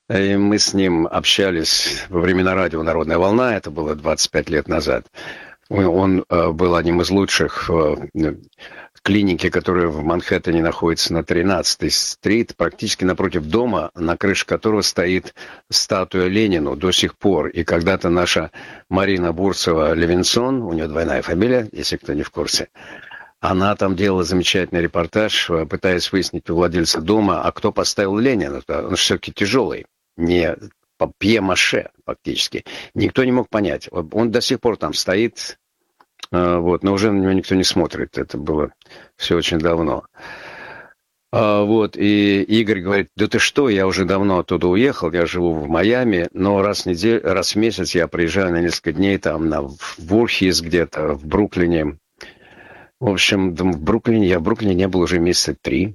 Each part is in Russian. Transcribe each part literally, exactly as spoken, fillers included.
И мы с ним общались во времена радио «Народная волна», это было двадцать пять лет назад. Он был одним из лучших в клинике, которая в Манхэттене находится на тринадцатой стрит, практически напротив дома, на крыше которого стоит статуя Ленину до сих пор. И когда-то наша Марина Бурцева-Левинсон, у нее двойная фамилия, если кто не в курсе, она там делала замечательный репортаж, пытаясь выяснить у владельца дома, а кто поставил Ленина. Он все-таки тяжелый, не папье-маше фактически. Никто не мог понять. Он до сих пор там стоит, вот, но уже на него никто не смотрит. Это было все очень давно. Вот, и Игорь говорит: да ты что, я уже давно оттуда уехал, я живу в Майами, но раз в неделю, раз в месяц я приезжаю на несколько дней там на в Бурхис где-то, в Бруклине. В общем, в Бруклине, я в Бруклине не был уже месяца три.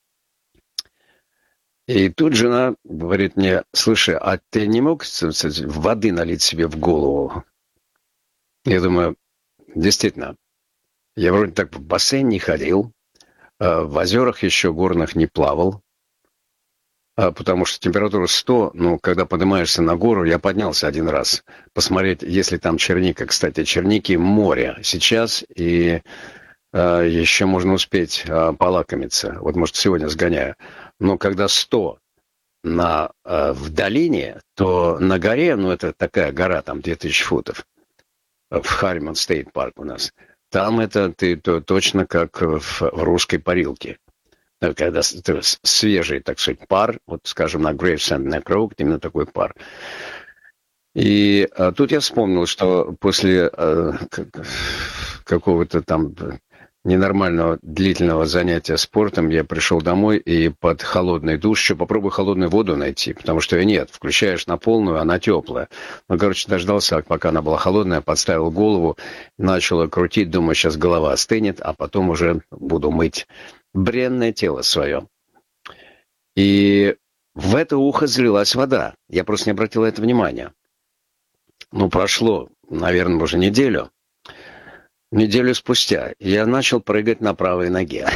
И тут жена говорит мне: слушай, а ты не мог воды налить себе в голову? Я думаю, действительно, я вроде так в бассейн не ходил, в озерах еще горных не плавал, потому что температура сто, ну, когда поднимаешься на гору, я поднялся один раз посмотреть, есть ли там черника. Кстати, черники море сейчас, и еще можно успеть полакомиться. Вот, может, сегодня сгоняю. Но когда сто на, в долине, то на горе, ну, это такая гора, там две тысячи футов, в Харриман Стейт Парк у нас, там это ты то, точно как в, в русской парилке. Когда свежий, так сказать, пар, вот, скажем, на Грейвсенд, на Кроук, именно такой пар. И а, тут я вспомнил, что после а, какого-то там ненормального длительного занятия спортом я пришел домой и под холодный душ, еще попробуй холодную воду найти, потому что ее нет. Включаешь на полную, она теплая. Ну, короче, дождался, пока она была холодная, подставил голову, начал крутить, думаю, сейчас голова остынет, а потом уже буду мыть бренное тело свое. И в это ухо залилась вода. Я просто не обратил на это внимания. Ну, прошло, наверное, уже неделю. Неделю спустя я начал прыгать на правой ноге.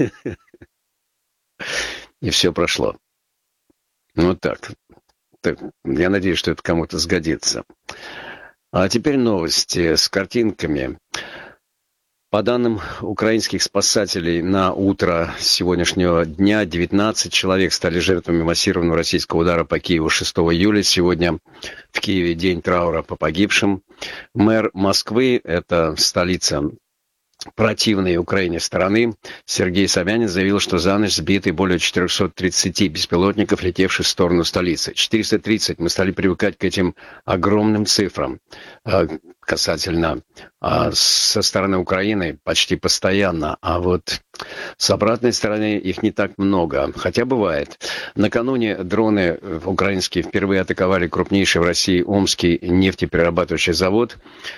И все прошло. Вот так. так. Я надеюсь, что это кому-то сгодится. А теперь новости с картинками. По данным украинских спасателей, на утро сегодняшнего дня девятнадцать человек стали жертвами массированного российского удара по Киеву шестого июля. Сегодня в Киеве день траура по погибшим. Мэр Москвы, это столица противной Украине страны, Сергей Собянин заявил, что за ночь сбиты более четыреста тридцать беспилотников, летевших в сторону столицы. четыреста тридцать. Мы стали привыкать к этим огромным цифрам касательно со стороны Украины почти постоянно, а вот с обратной стороны их не так много, хотя бывает. Накануне дроны украинские впервые атаковали крупнейший в России Омский нефтеперерабатывающий завод.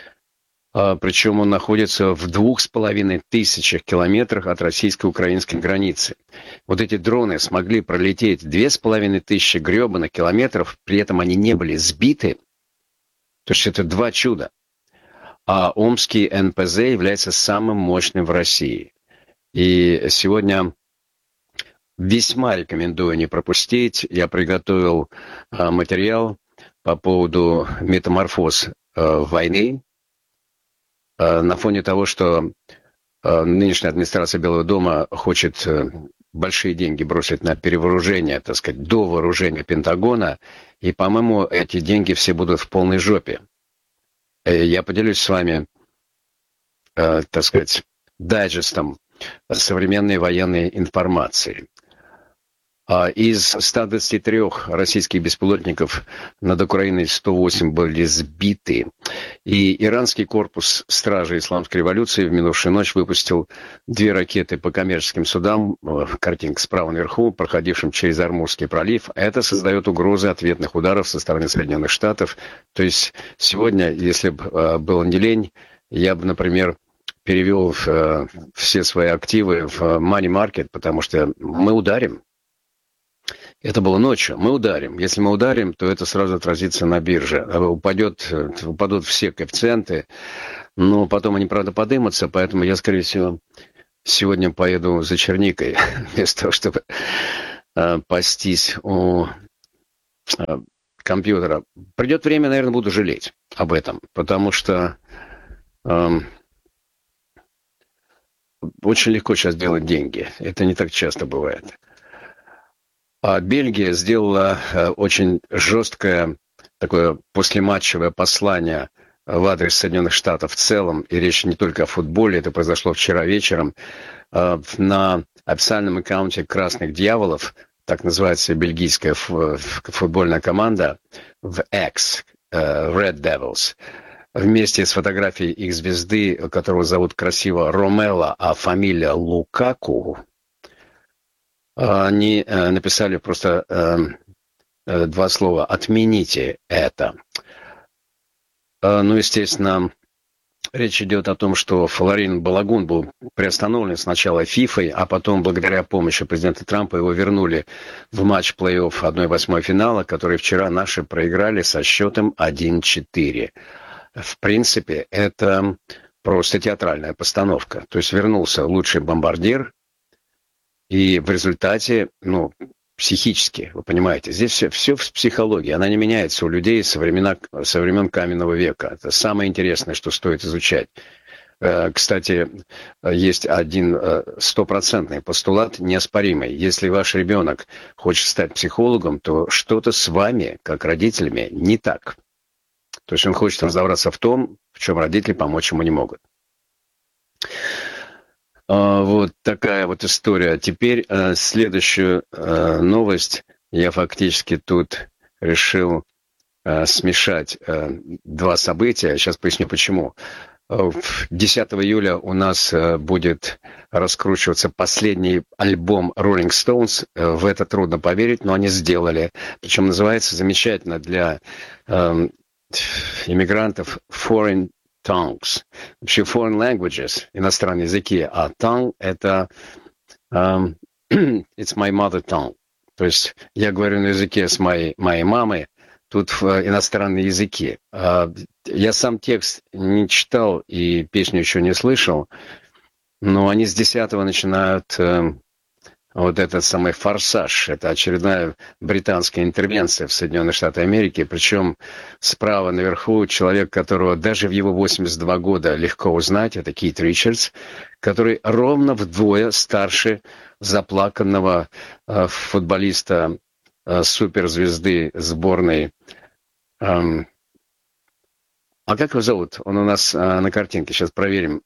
Причем он находится в двух с половиной тысячах километрах от российско-украинской границы. Вот эти дроны смогли пролететь две с половиной тысячи гребаных километров, при этом они не были сбиты. То есть это два чуда. А Омский эн пэ зэ является самым мощным в России. И сегодня весьма рекомендую не пропустить. Я приготовил материал по поводу метаморфоз войны. На фоне того, что нынешняя администрация Белого дома хочет большие деньги бросить на перевооружение, так сказать, до вооружения Пентагона, и, по-моему, эти деньги все будут в полной жопе. Я поделюсь с вами, так сказать, дайджестом современной военной информации. Из ста двадцати трёх российских беспилотников над Украиной сто восемь были сбиты. И иранский корпус стражи исламской революции в минувшую ночь выпустил две ракеты по коммерческим судам, картинка справа наверху, проходившим через Ормузский пролив. Это создает угрозы ответных ударов со стороны Соединенных Штатов. То есть сегодня, если бы было не лень, я бы, например, перевел все свои активы в money market, потому что мы ударим. Это было ночью. Мы ударим. Если мы ударим, то это сразу отразится на бирже. Упадет, упадут все коэффициенты. Но потом они, правда, подымутся. Поэтому я, скорее всего, сегодня поеду за черникой. Вместо того, чтобы э, пастись у э, компьютера. Придет время, наверное, буду жалеть об этом, потому что э, очень легко сейчас делать деньги. Это не так часто бывает. А Бельгия сделала э, очень жесткое такое послематчевое послание в адрес Соединенных Штатов в целом, и речь не только о футболе, это произошло вчера вечером, э, на официальном аккаунте «Красных дьяволов», так называется бельгийская футбольная команда, в X, э, Red Devils, вместе с фотографией их звезды, которого зовут красиво Ромело, а фамилия Лукаку, они э, написали просто э, э, два слова «отмените это». Э, ну, естественно, речь идет о том, что Флорин Балагун был приостановлен сначала ФИФой, а потом, благодаря помощи президента Трампа, его вернули в матч плей-офф одна восьмая финала, который вчера наши проиграли со счетом один-четыре. В принципе, это просто театральная постановка. То есть вернулся лучший бомбардир, и в результате, ну, психически, вы понимаете, здесь все, все в психологии, она не меняется у людей со, времена, со времен каменного века. Это самое интересное, что стоит изучать. Кстати, есть один стопроцентный постулат неоспоримый. Если ваш ребенок хочет стать психологом, то что-то с вами, как родителями, не так. То есть он хочет разобраться в том, в чем родители помочь ему не могут. Вот такая вот история. Теперь следующую новость. Я фактически тут решил смешать два события. Сейчас поясню, почему. десятого июля у нас будет раскручиваться последний альбом Rolling Stones. В это трудно поверить, но они сделали. Причем называется замечательно для э, иммигрантов Foreign Tongues. Вообще foreign languages, иностранные языки, а tongue это um, it's my mother tongue. То есть я говорю на языке с моей, моей мамой, тут иностранные языки. Я сам текст не читал и песню еще не слышал, но они с десятого начинают вот этот самый «Форсаж». Это очередная британская интервенция в Соединенные Штаты Америки. Причем справа наверху человек, которого даже в его восемьдесят два года легко узнать, это Кит Ричардс, который ровно вдвое старше заплаканного э, футболиста, э, суперзвезды сборной. Эм, а как его зовут? Он у нас э, на картинке. Сейчас проверим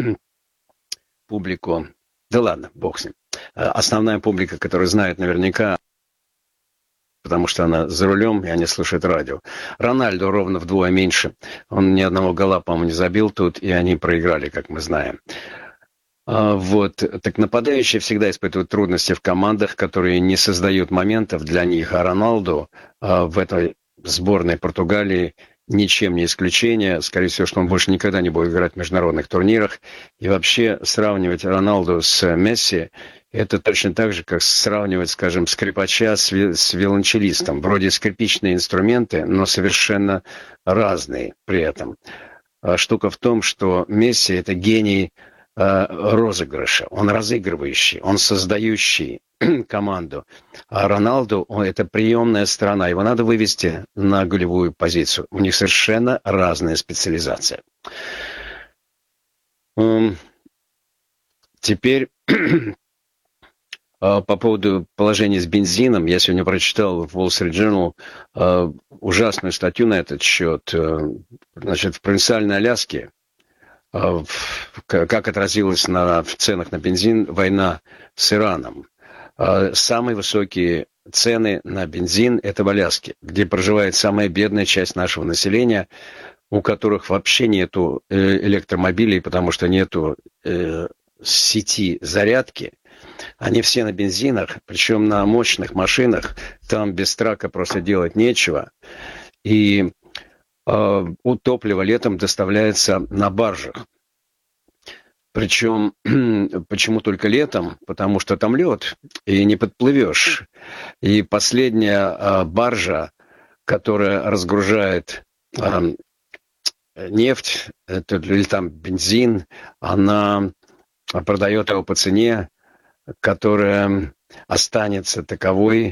публику. Да ладно, бог с ним. Основная публика, которая знает наверняка, потому что она за рулем, и они слушают радио. Рональдо ровно вдвое меньше. Он ни одного гола, по-моему, не забил тут, и они проиграли, как мы знаем. Вот. Так нападающие всегда испытывают трудности в командах, которые не создают моментов для них. А Роналду в этой сборной Португалии ничем не исключение. Скорее всего, что он больше никогда не будет играть в международных турнирах. И вообще сравнивать Роналду с Месси — это точно так же, как сравнивать, скажем, скрипача с, ви- с виолончелистом. Вроде скрипичные инструменты, но совершенно разные при этом. А штука в том, что Месси — это гений э, розыгрыша. Он разыгрывающий, он создающий команду. А Роналду — это приемная сторона. Его надо вывести на голевую позицию. У них совершенно разная специализация. М, Теперь по поводу положения с бензином. Я сегодня прочитал в Wall Street Journal э, ужасную статью на этот счет. Э, значит, в провинциальной Аляске, э, в, как отразилась на, в ценах на бензин война с Ираном. Э, самые высокие цены на бензин — это в Аляске, где проживает самая бедная часть нашего населения, у которых вообще нету э, электромобилей, потому что нету э, сети зарядки. Они все на бензинах, причем на мощных машинах. Там без трака просто делать нечего. И э, у топлива летом доставляется на баржах. Причем, почему только летом? Потому что там лед, и не подплывешь. И последняя э, баржа, которая разгружает э, нефть, это, или там бензин, она продает его по цене, которая останется таковой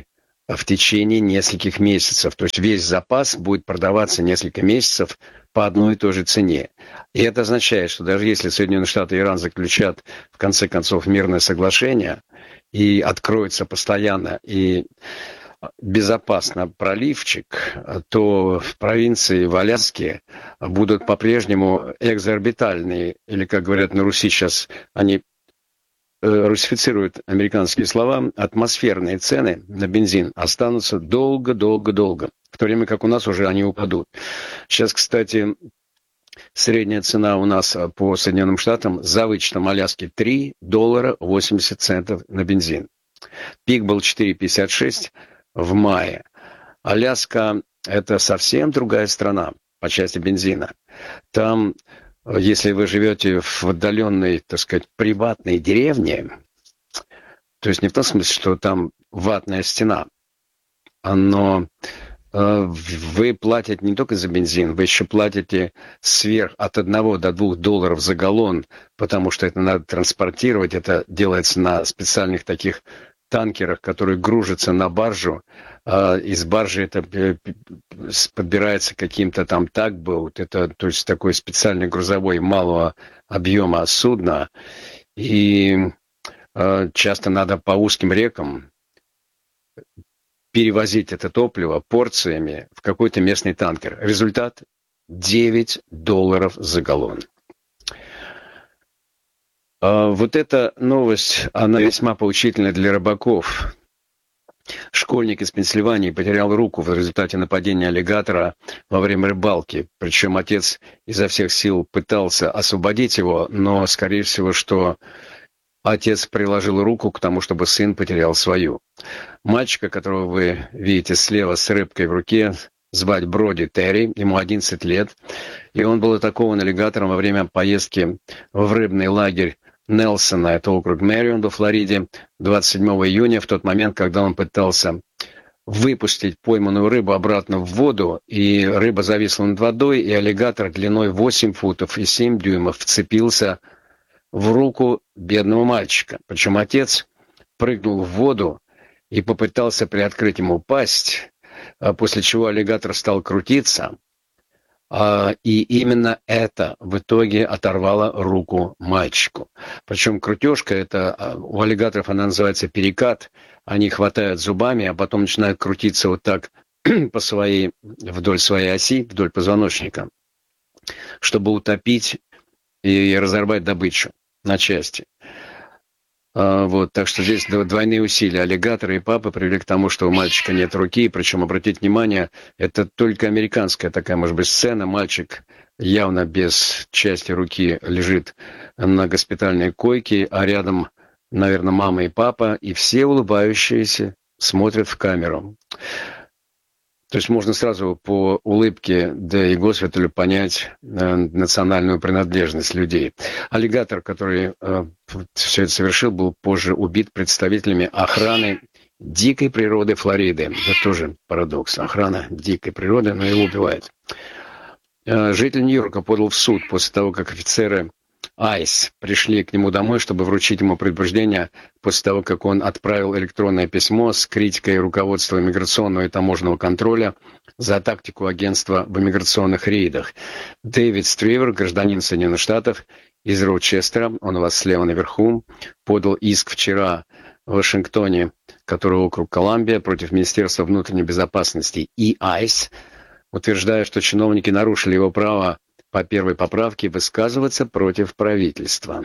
в течение нескольких месяцев. То есть весь запас будет продаваться несколько месяцев по одной и той же цене. И это означает, что даже если Соединенные Штаты и Иран заключат в конце концов мирное соглашение и откроется постоянно и безопасно проливчик, то в провинции, в Аляске будут по-прежнему экзорбитальные, или, как говорят на Руси сейчас, они русифицируют американские слова, атмосферные цены на бензин останутся долго-долго-долго, в то время как у нас уже они упадут. Сейчас, кстати, средняя цена у нас по Соединенным Штатам за вычетом Аляски три доллара восемьдесят центов на бензин. Пик был четыре пятьдесят шесть в мае. Аляска – это совсем другая страна по части бензина. Там, если вы живете в отдаленной, так сказать, приватной деревне, то есть не в том смысле, что там ватная стена, но э, вы платите не только за бензин, вы еще платите сверх от одного до двух долларов за галлон, потому что это надо транспортировать, это делается на специальных таких танкерах, которые гружатся на баржу. А из баржи это подбирается каким-то там такбоут, это то есть такой специальный грузовой малого объема судно. И а, часто надо по узким рекам перевозить это топливо порциями в какой-то местный танкер. Результат – девять долларов за галлон. Вот эта новость, она весьма поучительна для рыбаков. Школьник из Пенсильвании потерял руку в результате нападения аллигатора во время рыбалки. Причем отец изо всех сил пытался освободить его, но, скорее всего, что отец приложил руку к тому, чтобы сын потерял свою. Мальчика, которого вы видите слева с рыбкой в руке, звать Броди Терри, ему одиннадцать лет, и он был атакован аллигатором во время поездки в рыбный лагерь Нельсона, это округ Мэрион во Флориде, двадцать седьмого июня, в тот момент, когда он пытался выпустить пойманную рыбу обратно в воду, и рыба зависла над водой, и аллигатор длиной восемь футов и семь дюймов вцепился в руку бедного мальчика. Причем отец прыгнул в воду и попытался приоткрыть ему пасть, после чего аллигатор стал крутиться, и именно это в итоге оторвало руку мальчику. Причем крутежка, это у аллигаторов она называется перекат, они хватают зубами, а потом начинают крутиться вот так по своей, вдоль своей оси, вдоль позвоночника, чтобы утопить и разорвать добычу на части. Вот, так что здесь двойные усилия. Аллигатора и папы привели к тому, что у мальчика нет руки. Причем, обратите внимание, это только американская такая, может быть, сцена. Мальчик явно без части руки лежит на госпитальной койке, а рядом, наверное, мама и папа, и все улыбающиеся смотрят в камеру. То есть можно сразу по улыбке, да и госпиталю понять э, национальную принадлежность людей. Аллигатор, который э, все это совершил, был позже убит представителями охраны дикой природы Флориды. Это тоже парадокс. Охрана дикой природы, но его убивает. Э, житель Нью-Йорка подал в суд после того, как офицеры айс пришли к нему домой, чтобы вручить ему предупреждение после того, как он отправил электронное письмо с критикой руководства иммиграционного и таможенного контроля за тактику агентства в иммиграционных рейдах. Дэвид Стривер, гражданин Соединенных Штатов из Роучестера, он у вас слева наверху, подал иск вчера в Вашингтоне, который округ Колумбия, против Министерства внутренней безопасности и айс, утверждая, что чиновники нарушили его право по первой поправке высказываться против правительства.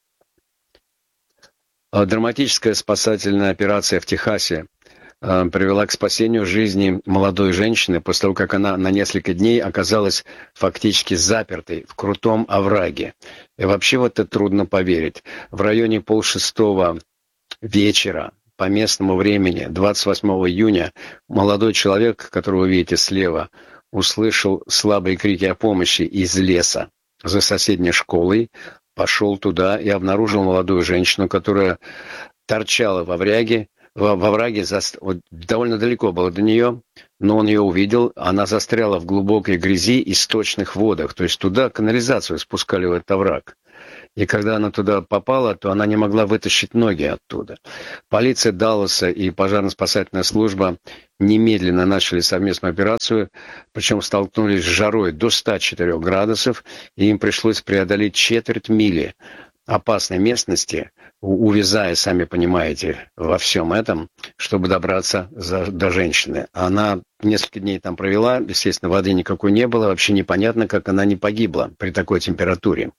Драматическая спасательная операция в Техасе э, привела к спасению жизни молодой женщины после того, как она на несколько дней оказалась фактически запертой в крутом овраге. И вообще в это трудно поверить. В районе полшестого вечера по местному времени, двадцать восьмого июня, молодой человек, которого вы видите слева, услышал слабые крики о помощи из леса за соседней школой, пошел туда и обнаружил молодую женщину, которая торчала во овраге, во, во овраге за, вот, довольно далеко было до нее, но он ее увидел, она застряла в глубокой грязи и сточных водах, то есть туда канализацию спускали в этот овраг. И когда она туда попала, то она не могла вытащить ноги оттуда. Полиция Далласа и пожарно-спасательная служба немедленно начали совместную операцию, причем столкнулись с жарой до ста четырёх градусов, и им пришлось преодолеть четверть мили опасной местности, увязая, сами понимаете, во всем этом, чтобы добраться за, до женщины. Она несколько дней там провела, естественно, воды никакой не было, вообще непонятно, как она не погибла при такой температуре.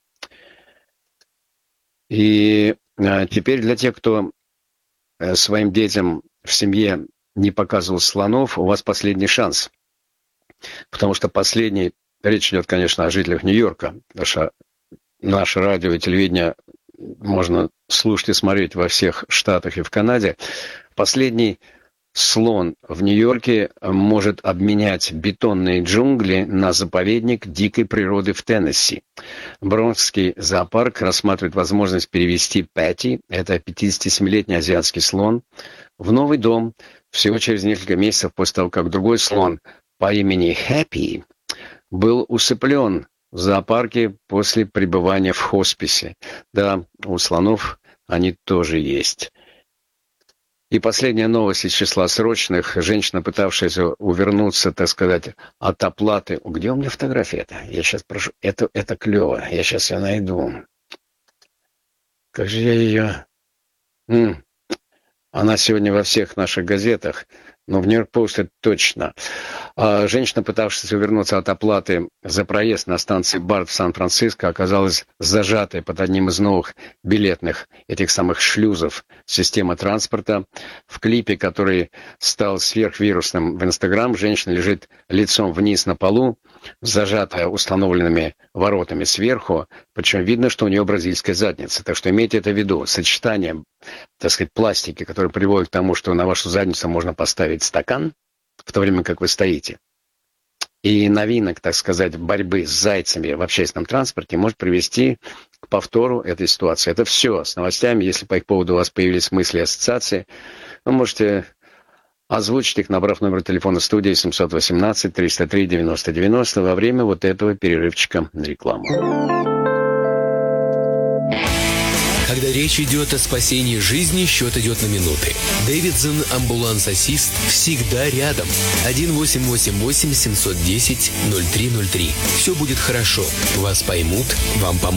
И а, теперь для тех, кто а, своим детям в семье не показывал слонов, у вас последний шанс. Потому что последний, речь идет, конечно, о жителях Нью-Йорка, потому что наше радио и телевидение можно слушать и смотреть во всех штатах и в Канаде. Последний слон в Нью-Йорке может обменять бетонные джунгли на заповедник дикой природы в Теннесси. Бронкский зоопарк рассматривает возможность перевести Пэтти, это пятидесятисемилетний азиатский слон, в новый дом всего через несколько месяцев после того, как другой слон по имени Хэппи был усыплен в зоопарке после пребывания в хосписе. Да, у слонов они тоже есть. И последняя новость из числа срочных. Женщина, пытавшаяся увернуться, так сказать, от оплаты. Где у меня фотография это? Я сейчас прошу. Это, это клево. Я сейчас ее найду. Как же я ее... М-м. Она сегодня во всех наших газетах. Но в Нью-Йорк Пост это точно. А женщина, пытавшаяся увернуться от оплаты за проезд на станции Барт в Сан-Франциско, оказалась зажатой под одним из новых билетных этих самых шлюзов системы транспорта. В клипе, который стал сверхвирусным в Инстаграм, женщина лежит лицом вниз на полу, зажатая установленными воротами сверху, причем видно, что у нее бразильская задница. Так что имейте это в виду. Сочетание, так сказать, пластики, которое приводит к тому, что на вашу задницу можно поставить стакан, в то время как вы стоите. И новинок, так сказать, борьбы с зайцами в общественном транспорте может привести к повтору этой ситуации. Это все с новостями. Если по их поводу у вас появились мысли и ассоциации, вы можете озвучить их, набрав номер телефона студии семьсот восемнадцать триста три девяносто девяносто во время вот этого перерывчика на рекламу. Когда речь идет о спасении жизни, счет идет на минуты. Дэвидсон Ambulance Assist всегда рядом. один восемь восемь восемь семь один ноль ноль три ноль три. Все будет хорошо. Вас поймут, вам помогут.